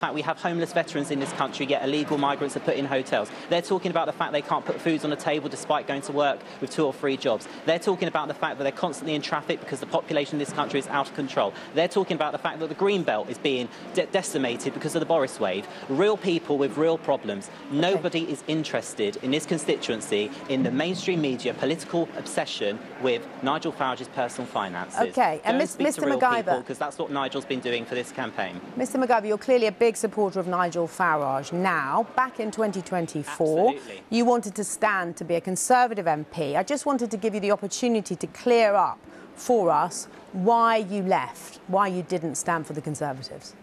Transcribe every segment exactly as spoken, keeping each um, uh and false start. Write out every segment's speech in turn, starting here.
In fact, we have homeless veterans in this country, yet illegal migrants are put in hotels. They're talking about the fact they can't put foods on the table despite going to work with two or three jobs. They're talking about the fact that they're constantly in traffic because the population in this country is out of control. They're talking about the fact that the green belt is being de decimated because of the Boris wave. Real people with real problems. Nobody is interested in this constituency in the mainstream media political obsession with Nigel Farage's personal finances. OK, and Mister McIver, because that's what Nigel's been doing for this campaign. Mister McIver, you're clearly a big supporter of Nigel Farage. Now, back in twenty twenty-four, Absolutely. You wanted to stand to be a Conservative M P. I just wanted to give you the opportunity to clear up for us why you left, why you didn't stand for the Conservatives.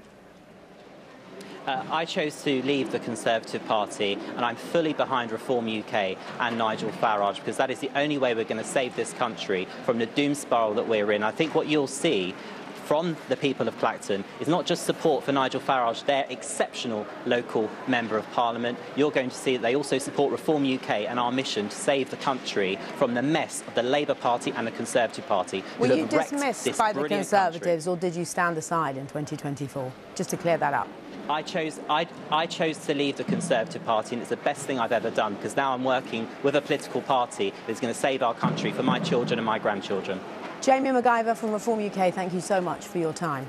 Uh, I chose to leave the Conservative Party, and I'm fully behind Reform U K and Nigel Farage, because that is the only way we're going to save this country from the doom spiral that we're in. I think what you'll see from the people of Clacton is not just support for Nigel Farage, their exceptional local Member of Parliament. You're going to see that they also support Reform U K and our mission to save the country from the mess of the Labour Party and the Conservative Party. Were you dismissed by the Conservatives, country. or did you stand aside in twenty twenty-four? Just to clear that up. I chose, I, I chose to leave the Conservative Party, and it's the best thing I've ever done, because now I'm working with a political party that's going to save our country for my children and my grandchildren. Jamie McIver from Reform U K, thank you so much for your time.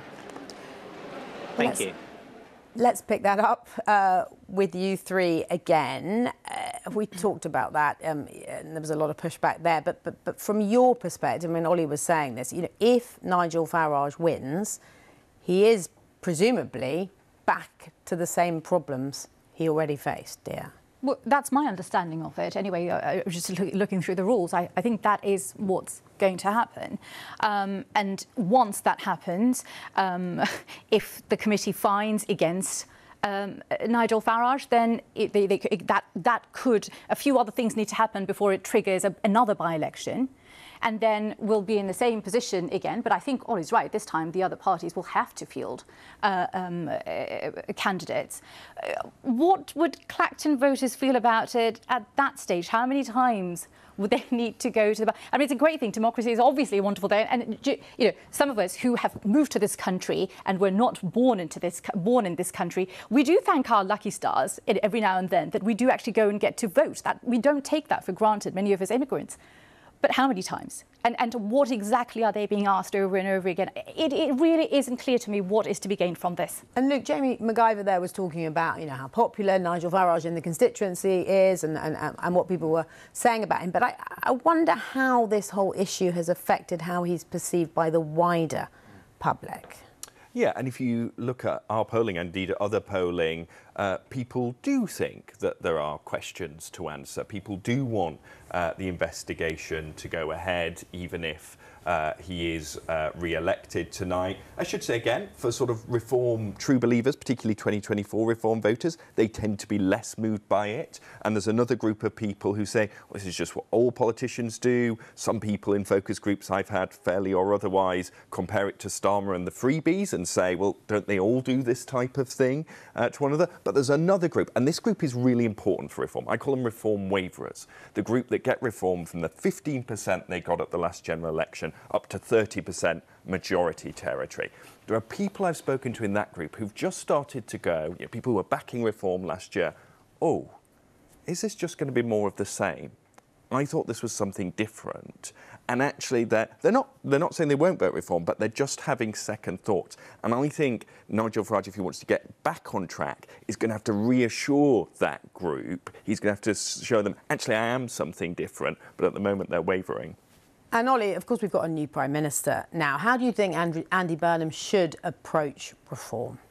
Thank let's, you. Let's pick that up uh, with you three again. Uh, we talked about that, um, and there was a lot of pushback there. But, but, but from your perspective, I mean, Ollie was saying this, you know, if Nigel Farage wins, he is presumably back to the same problems he already faced, dear. Well, that's my understanding of it. Anyway, uh, just look, looking through the rules, I, I think that is what's going to happen. Um, and once that happens, um, if the committee finds against um, Nigel Farage, then it, they, they, it, that, that could, a few other things need to happen before it triggers a, another by-election. And then we'll be in the same position again. But I think Ollie's right. This time, the other parties will have to field uh, um, uh, candidates. Uh, what would Clacton voters feel about it at that stage? How many times would they need to go to the... I mean, it's a great thing. Democracy is obviously a wonderful thing. And, you know, some of us who have moved to this country and were not born into this, born in this country, we do thank our lucky stars every now and then that we do actually go and get to vote. That we don't take that for granted, many of us immigrants. But how many times? And, and what exactly are they being asked over and over again? It, it really isn't clear to me what is to be gained from this. And look, Jamie McIver there was talking about, you know, how popular Nigel Farage in the constituency is and, and, and what people were saying about him. But I, I wonder how this whole issue has affected how he's perceived by the wider public. Yeah, and if you look at our polling and indeed at other polling, uh, people do think that there are questions to answer. People do want uh, the investigation to go ahead, even if uh, he is uh, re-elected tonight. I should say again, for sort of Reform true believers, particularly twenty twenty-four Reform voters, they tend to be less moved by it. And there's another group of people who say, well, this is just what all politicians do. Some people in focus groups I've had, fairly or otherwise, compare it to Starmer and the freebies and say, well, don't they all do this type of thing uh, to one another? But there's another group, and this group is really important for Reform. I call them Reform waverers, the group that get Reform from the fifteen percent they got at the last general election up to thirty percent majority territory. There are people I've spoken to in that group who've just started to go, you know, people who were backing Reform last year, oh, is this just going to be more of the same? I thought this was something different. And actually, they're, they're, not, they're not saying they won't vote Reform, but they're just having second thoughts. And I think Nigel Farage, if he wants to get back on track, is going to have to reassure that group. He's going to have to show them, actually, I am something different, but at the moment they're wavering. And Ollie, of course, we've got a new Prime Minister now. How do you think Andrew, Andy Burnham should approach reform?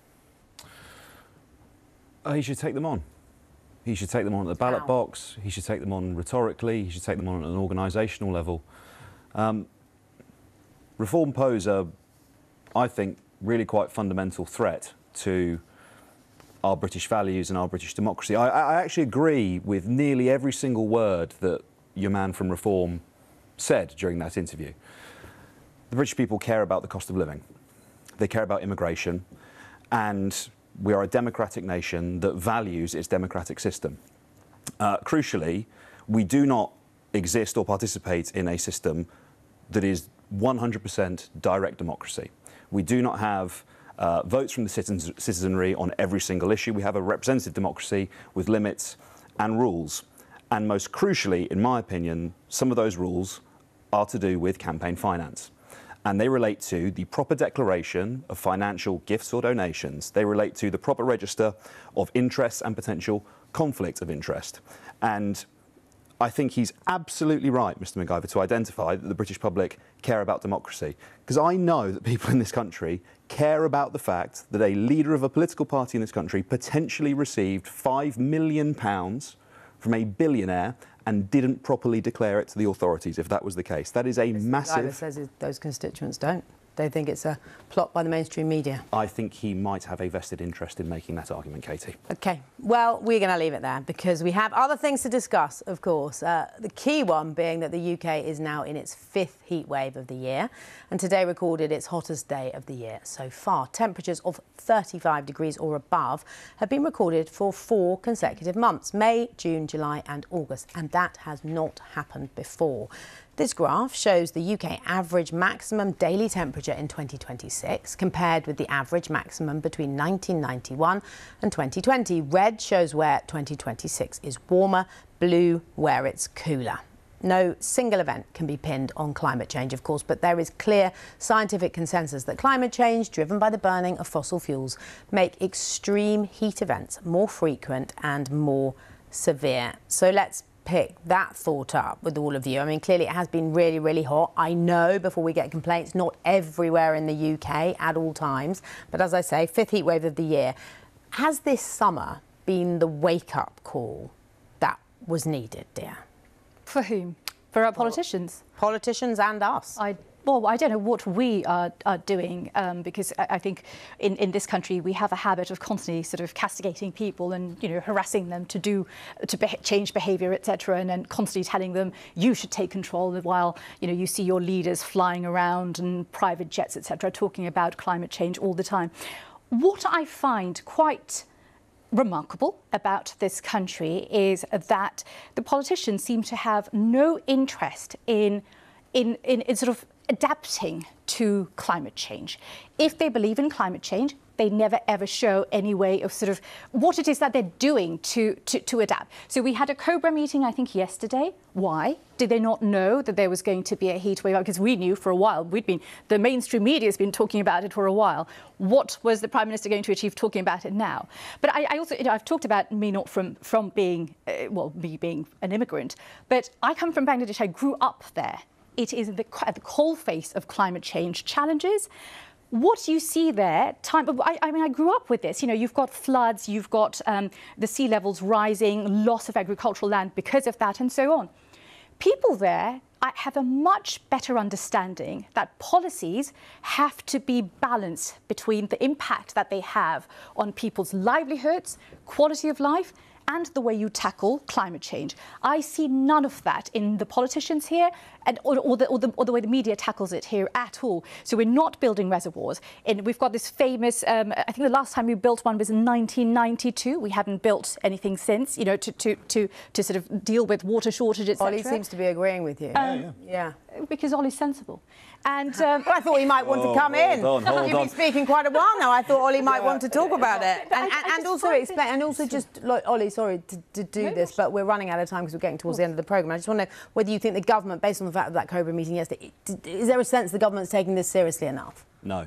Uh, he should take them on. He should take them on at the ballot How? box. He should take them on rhetorically. He should take them on at an organisational level. Um, reform pose a, I think, really quite fundamental threat to our British values and our British democracy. I, I actually agree with nearly every single word that your man from Reform said during that interview. The British people care about the cost of living. They care about immigration, and we are a democratic nation that values its democratic system. Uh, crucially, we do not exist or participate in a system that is one hundred percent direct democracy. We do not have uh, votes from the citizens, citizenry on every single issue. We have a representative democracy with limits and rules. And most crucially, in my opinion, some of those rules are to do with campaign finance. And they relate to the proper declaration of financial gifts or donations. They relate to the proper register of interests and potential conflict of interest. And I think he's absolutely right, Mr McIver, to identify that the British public care about democracy. Because I know that people in this country care about the fact that a leader of a political party in this country potentially received five million pounds from a billionaire and didn't properly declare it to the authorities, if that was the case. That is a Mister massive... McIver says those constituents don't. They think it's a plot by the mainstream media. I think he might have a vested interest in making that argument, Katie. OK, well, we're going to leave it there because we have other things to discuss, of course. Uh, the key one being that the U K is now in its fifth heat wave of the year and today recorded its hottest day of the year so far. Temperatures of thirty-five degrees or above have been recorded for four consecutive months, May, June, July and August, and that has not happened before. This graph shows the U K average maximum daily temperature in twenty twenty-six compared with the average maximum between nineteen ninety-one and twenty twenty. Red shows where twenty twenty-six is warmer, blue where it's cooler. No single event can be pinned on climate change, of course, but there is clear scientific consensus that climate change, driven by the burning of fossil fuels, make extreme heat events more frequent and more severe. So let's pick that thought up with all of you. I mean, clearly it has been really, really hot. I know, before we get complaints, not everywhere in the U K at all times. But as I say, fifth heat wave of the year. Has this summer been the wake-up call that was needed, dear? For whom? For our politicians? Politicians and us. I Well, I don't know what we are, are doing, um, because I, I think in, in this country we have a habit of constantly sort of castigating people and, you know, harassing them to do to be change behaviour, et cetera, and then constantly telling them you should take control. While, you know, you see your leaders flying around in private jets, et cetera, talking about climate change all the time. What I find quite remarkable about this country is that the politicians seem to have no interest in in, in, in sort of adapting to climate change. If they believe in climate change, they never ever show any way of sort of what it is that they're doing to, to, to adapt. So we had a COBRA meeting, I think, yesterday. Why? Did they not know that there was going to be a heat wave? Because we knew for a while. We'd been, the mainstream media has been talking about it for a while. What was the Prime Minister going to achieve talking about it now? But I, I also, you know, I've talked about me not from, from being, uh, well, me being an immigrant, but I come from Bangladesh. I grew up there. It is the, at the coalface of climate change challenges. What you see there, time, I, I mean, I grew up with this. You know, you've got floods, you've got um, the sea levels rising, loss of agricultural land because of that, and so on. People there have a much better understanding that policies have to be balanced between the impact that they have on people's livelihoods, quality of life, and the way you tackle climate change. I see none of that in the politicians here, and or, or, the, or, the, or the way the media tackles it here at all. So we're not building reservoirs. And we've got this famous, um, I think the last time we built one was in nineteen ninety-two. We haven't built anything since, you know, to, to, to, to sort of deal with water shortage, et cetera. Ollie seems to be agreeing with you. Um, yeah, yeah. Because Ollie's sensible. And um, well, I thought he might want Oh, to come hold in. on, hold You've on. been speaking quite a while now. I thought Ollie might want to talk about it. And, I- I and, just and also find explain, and also just, like, Ollie, sorry to, to do No, this, gosh. but we're running out of time because we're getting towards the end of the programme. I just want to know whether you think the government, based on the fact of that COBRA meeting yesterday, is there a sense the government's taking this seriously enough? No.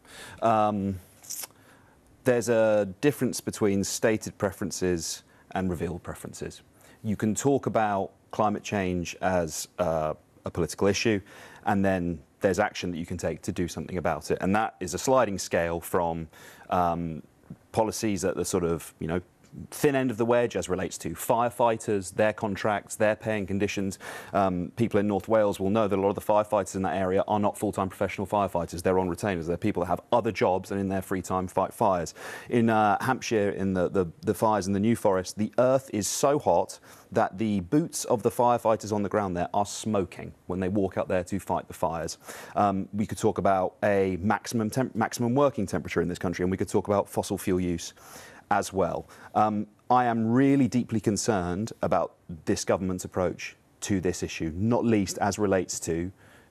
Um, there's a difference between stated preferences and revealed preferences. You can talk about climate change as uh, a political issue, and then there's action that you can take to do something about it. And that is a sliding scale from um, policies at the sort of, you know, thin end of the wedge as relates to firefighters, their contracts, their paying conditions. Um, people in North Wales will know that a lot of the firefighters in that area are not full-time professional firefighters. They're on retainers. They're people that have other jobs and in their free time fight fires. In uh, Hampshire, in the, the, the fires in the New Forest, the earth is so hot that the boots of the firefighters on the ground there are smoking when they walk out there to fight the fires. Um, we could talk about a maximum, temp maximum working temperature in this country, and we could talk about fossil fuel use as well. Um, I am really deeply concerned about this government's approach to this issue, not least as relates to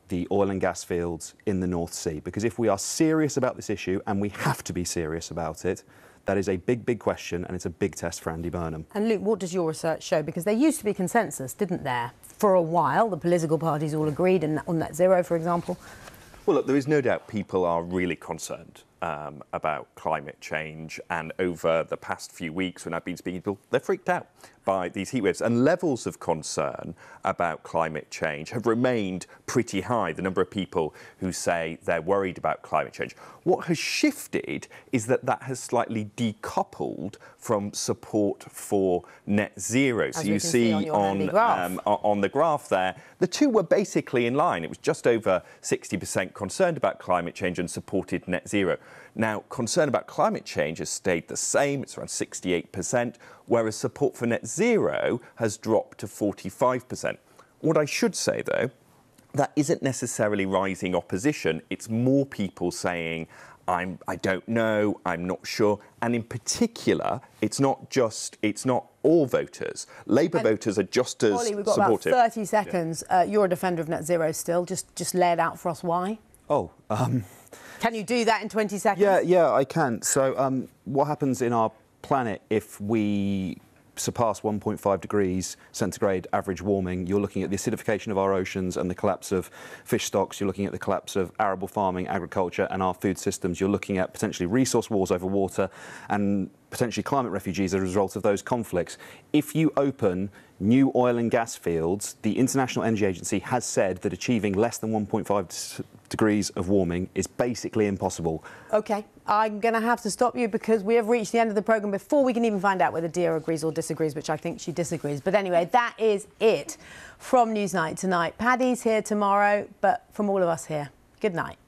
the oil and gas fields in the North Sea. Because if we are serious about this issue, and we have to be serious about it, that is a big, big question, and it's a big test for Andy Burnham. And Luke, what does your research show? Because there used to be consensus, didn't there? For a while, the political parties all agreed in, on net zero, for example. Well, look, there is no doubt people are really concerned um, about climate change. And over the past few weeks, when I've been speaking to people, they're freaked out by these heat waves. And levels of concern about climate change have remained pretty high, the number of people who say they're worried about climate change. What has shifted is that that has slightly decoupled from support for net zero. As so you you can see, see on your handy on, graph. um, on the graph there, the two were basically in line. It was just over sixty percent concerned about climate change and supported net zero. Now, concern about climate change has stayed the same. It's around sixty-eight percent, whereas support for net zero has dropped to forty-five percent. What I should say, though, that isn't necessarily rising opposition. It's more people saying, I'm, I don't know, I'm not sure. And in particular, it's not just, it's not all voters. Labour And voters are just as Ollie, we've got supportive. about thirty seconds. Yeah. Uh, you're a defender of net zero still. Just, just lay it out for us why. Oh, um, Can you do that in twenty seconds? yeah, yeah, I can. So um, what happens in our planet if we surpass one point five degrees centigrade average warming? You're looking at the acidification of our oceans and the collapse of fish stocks. You're looking at the collapse of arable farming, agriculture and our food systems. You're looking at potentially resource wars over water and potentially climate refugees as a result of those conflicts. If you open new oil and gas fields, the International Energy Agency has said that achieving less than one point five degrees of warming is basically impossible. OK, I'm going to have to stop you because we have reached the end of the programme before we can even find out whether Dia agrees or disagrees, which I think she disagrees. But anyway, that is it from Newsnight tonight. Paddy's here tomorrow, but from all of us here, good night.